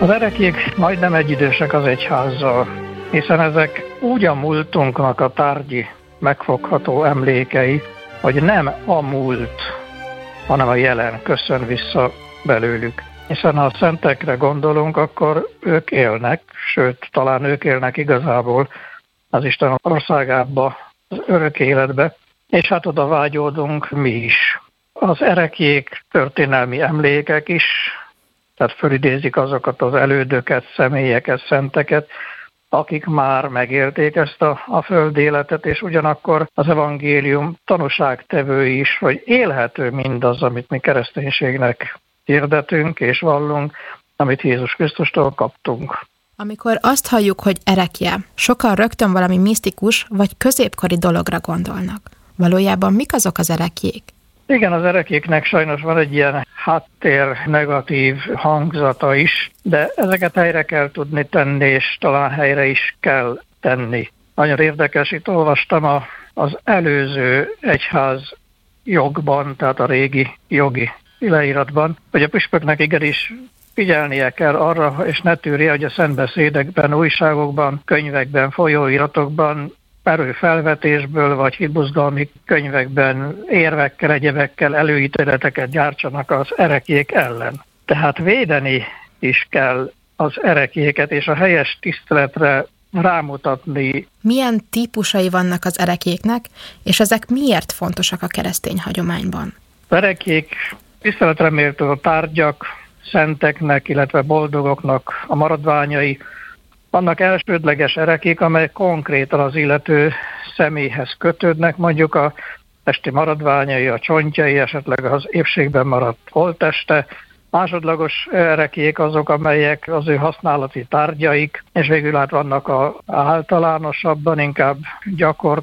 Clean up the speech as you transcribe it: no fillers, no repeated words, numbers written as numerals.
Az ereklyék majdnem egyidősek az egyházzal, hiszen ezek úgy a múltunknak a tárgyi, megfogható emlékei, hogy nem a múlt, hanem a jelen köszön vissza belőlük. Hiszen ha a szentekre gondolunk, akkor ők élnek, sőt, talán ők élnek igazából az Isten országába, az örök életbe, és hát oda vágyódunk mi is. Az ereklyék történelmi emlékek is, tehát fölidézik azokat az elődöket, személyeket, szenteket, akik már megélték ezt a földéletet, és ugyanakkor az evangélium tanúságtevő is, hogy élhető mindaz, amit mi kereszténységnek hirdetünk és vallunk, amit Jézus Krisztustól kaptunk. Amikor azt halljuk, hogy erekje, sokan rögtön valami misztikus vagy középkori dologra gondolnak. Valójában mik azok az ereklyék? Igen, az ereklyéknek sajnos van egy ilyen háttér negatív hangzata is, de ezeket helyre kell tudni tenni, és talán helyre is kell tenni. Nagyon érdekes, itt olvastam az előző egyház jogban, tehát a régi jogi leíratban, hogy a püspöknek igenis figyelnie kell arra, és ne tűrje, hogy a szentbeszédekben, újságokban, könyvekben, folyóiratokban, erőfelvetésből vagy hitbuzgalmi könyvekben érvekkel, egyebekkel előítéleteket gyártsanak az ereklyék ellen. Tehát védeni is kell az ereklyéket, és a helyes tiszteletre rámutatni. Milyen típusai vannak az ereklyéknek, és ezek miért fontosak a keresztény hagyományban? Az ereklyék tiszteletre méltó tárgyak, szenteknek, illetve boldogoknak a maradványai. Vannak elsődleges ereklyék, amelyek konkrétan az illető személyhez kötődnek, mondjuk a testi maradványai, a csontjai, esetleg az épségben maradt holtteste. Másodlagos ereklyék azok, amelyek az ő használati tárgyaik, és végül hát vannak általánosabban, inkább gyakort